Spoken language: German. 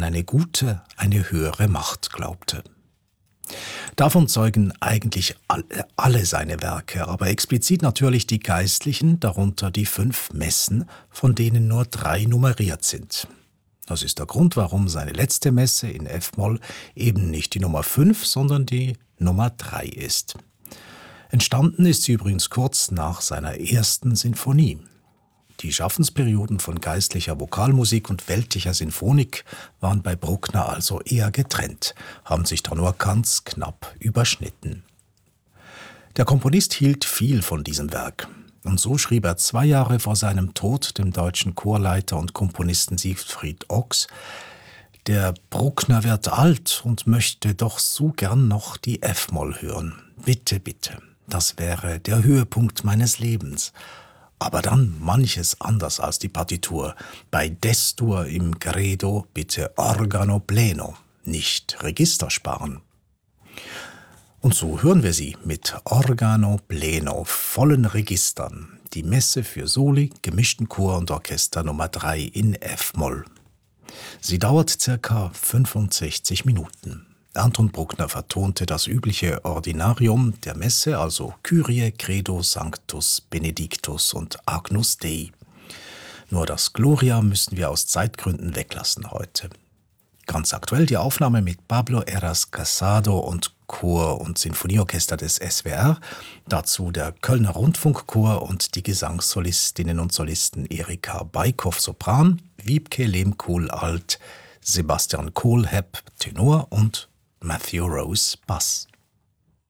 eine gute, eine höhere Macht glaubte. Davon zeugen eigentlich alle seine Werke, aber explizit natürlich die geistlichen, darunter die 5 Messen, von denen nur 3 nummeriert sind. Das ist der Grund, warum seine letzte Messe in F-Moll eben nicht die Nummer 5, sondern die Nummer 3 ist. Entstanden ist sie übrigens kurz nach seiner ersten Sinfonie. Die Schaffensperioden von geistlicher Vokalmusik und weltlicher Sinfonik waren bei Bruckner also eher getrennt, haben sich da nur ganz knapp überschnitten. Der Komponist hielt viel von diesem Werk. Und so schrieb er 2 Jahre vor seinem Tod dem deutschen Chorleiter und Komponisten Siegfried Ochs: Der Bruckner wird alt und möchte doch so gern noch die F-Moll hören. Bitte, bitte, das wäre der Höhepunkt meines Lebens. Aber dann manches anders als die Partitur. Bei Destur im Credo bitte Organo pleno, nicht Register sparen. Und so hören wir sie mit Organo pleno, vollen Registern. Die Messe für Soli, gemischten Chor und Orchester Nummer 3 in F-Moll. Sie dauert ca. 65 Minuten. Anton Bruckner vertonte das übliche Ordinarium der Messe, also Kyrie, Credo, Sanctus, Benedictus und Agnus Dei. Nur das Gloria müssen wir aus Zeitgründen weglassen heute. Ganz aktuell die Aufnahme mit Pablo Eras Casado und Chor- und Sinfonieorchester des SWR, dazu der Kölner Rundfunkchor und die Gesangssolistinnen und Solisten Erika Beikow Sopran, Wiebke Lehmkuhl Alt, Sebastian Kohlhepp Tenor und Matthew Rose Bass.